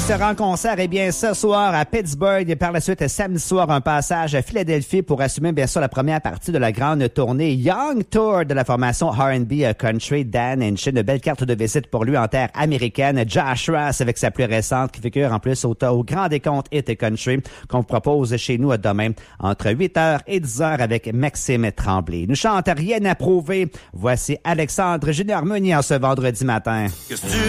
sera en concert, bien, ce soir à Pittsburgh et par la suite, samedi soir, un passage à Philadelphie pour assumer, bien sûr, la première partie de la grande tournée Young Tour de la formation R&B Country. Dan Inchin, une belle carte de visite pour lui en terre américaine. Josh Ross avec sa plus récente qui figure en plus au grand décompte Hit Country qu'on vous propose chez nous demain entre 8h et 10h avec Maxime Tremblay. Nous chante Rien à prouver. Voici Alexandre Junior Meunier en ce vendredi matin.